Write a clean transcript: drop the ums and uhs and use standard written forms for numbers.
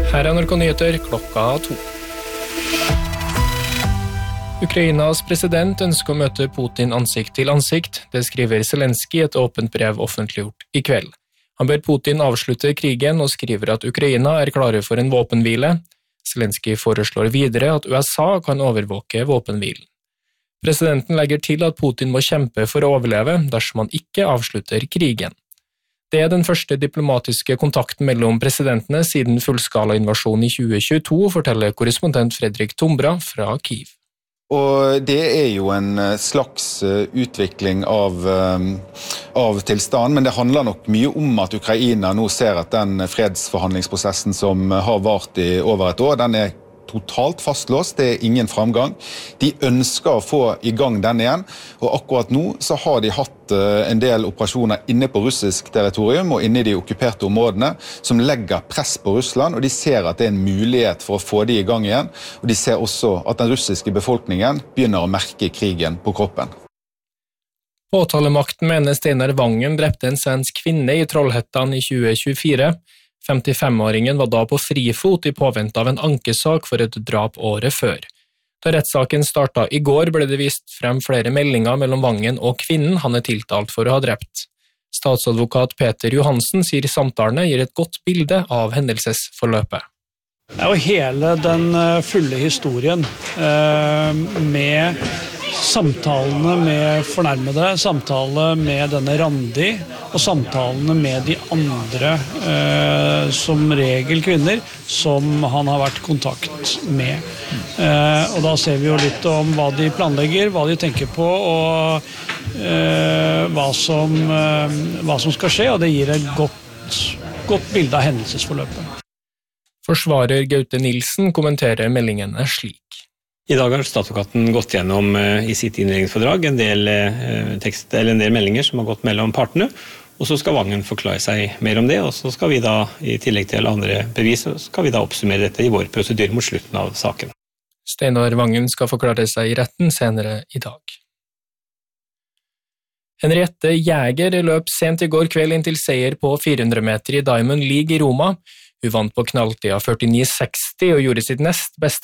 Her NRK Nyheter klokka 2. Ukrainas president ønsker å møte Putin ansikt til ansikt. Det skriver Zelensky i et åpent brev offentliggjort i kveld. Han ber Putin avslutte krigen og skriver at Ukraina er klare for en våpenhvile. Zelensky foreslår videre at USA kan overvåke våpenhvilen. Presidenten legger til at Putin må kjempe for å overleve dersom han ikke avslutter krigen. Det er den første diplomatiske kontakten mellom presidentene siden fullskala-invasjonen i 2022, forteller korrespondent Fredrik Tombra fra Kyiv. Og det er jo en slags utvikling av tilstand, men det handler nok mye om at Ukraina nå ser at den fredsforhandlingsprosessen som har vart i over et år, den er totalt fastlåst, det er ingen framgang. De ønsker å få i gang den igjen, og akkurat nå så har de hatt en del operasjoner inne på russisk territorium og inne i de okkuperte områdene som legger press på Russland, og de ser at det er en mulighet for å få de i gang igjen, og de ser også at den russiske befolkningen begynner å merke krigen på kroppen. Påtalemakten mener Steinar Vangen drepte en svensk kvinne i Trollhättan i 2024. 55-åringen var da på frifot i påvente av en ankesak for et drap året før. Da rettssaken startet i går ble det vist frem flere meldinger mellom Vangen og kvinnen han er tiltalt for å ha drept. Statsadvokat Peter Johansen sier samtalene gir et godt bilde av hendelsesforløpet. Det er jo hele den fulle historien med samtalene med fornærmede, samtale med denne Randi og samtalene med de andre, som regel kvinner, som han har vært i kontakt med. Og da ser vi jo litt om hva de planlegger, hva de tenker på, og hva som skal skje, og det gir et godt bilde av hendelsesforløpet. Forsvarer Gaute Nilsen kommenterer meldingene slik. I dag har statsadvokaten gått gjennom i sitt innledningsfordrag en del meldinger som har gått mellom partene, og så skal Vangen forklare seg mer om det, og så skal vi da, i tillegg til andre bevis, skal vi da oppsummere dette i vår prosedyre mot slutten av saken. Steinar Vangen skal forklare seg i retten senere i dag. Henriette Jæger løp sent i går kveld inn til seier på 400 meter i Diamond League i Roma. Hun vant på knalltida 49,60 og gjorde sitt nest beste